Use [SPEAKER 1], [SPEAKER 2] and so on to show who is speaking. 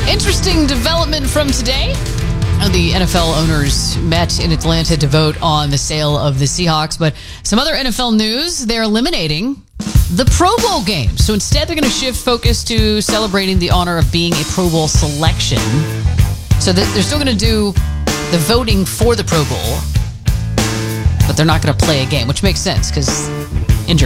[SPEAKER 1] Interesting development from today. The NFL owners met in Atlanta to vote on the sale of the Seahawks. But some other NFL news, they're eliminating the Pro Bowl game. So instead, they're going to shift focus to celebrating the honor of being a Pro Bowl selection. So they're still going to do the voting for the Pro Bowl, but they're not going to play a game, which makes sense because